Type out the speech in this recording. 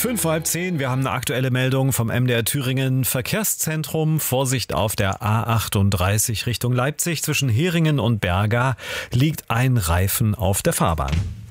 5 vor halb 10, wir haben eine aktuelle Meldung vom MDR Thüringen Verkehrszentrum. Vorsicht auf der A38 Richtung Leipzig. Zwischen Heringen und Berga liegt ein Reifen auf der Fahrbahn.